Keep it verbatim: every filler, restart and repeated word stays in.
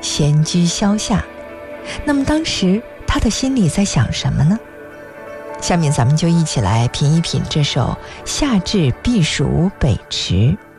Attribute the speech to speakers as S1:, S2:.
S1: 闲居萧下。那么当时他的心里在想什么呢？下面咱们就一起来品一品这首《夏至避暑北池》。